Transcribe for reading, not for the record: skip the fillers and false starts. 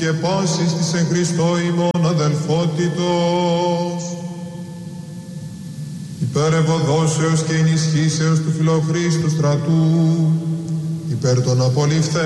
και πάσης της εν Χριστώ ημών αδελφότητος, υπέρ ευωδόσεως και ενισχύσεως του φιλοχρήστου στρατού, υπέρ των απολυφθέντων